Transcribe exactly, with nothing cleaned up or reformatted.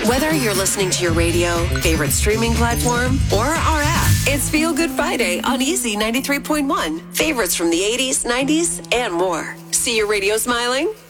Whether you're listening to your radio, favorite streaming platform, or our app, it's Feel Good Friday on Easy ninety-three point one. Favorites from the eighties, nineties, and more. See your radio smiling?